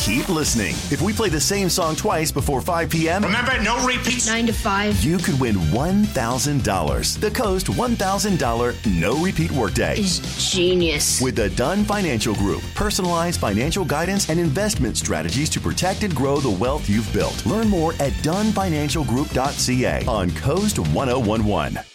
keep listening. If we play the same song twice before 5 p.m., remember, no repeats. 9 to 5. You could win $1,000. The Coast $1,000 no repeat workday Is genius. with the Dunn Financial Group. Personalized financial guidance and investment strategies to protect and grow the wealth you've built. Learn more at DunnFinancialGroup.ca on Coast 1011.